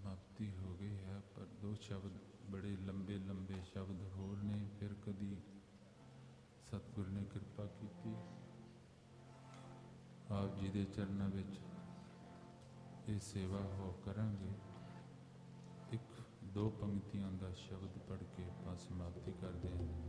समाप्ति हो गई है, पर दो शब्द बड़े लंबे लंबे शब्द होर ने। फिर कदी सतगुर ने कृपा की, आप जी के चरणों विच ये सेवा हो करांगे। एक दो पंक्तियों का शब्द पढ़ के आप समाप्ति करते हैं।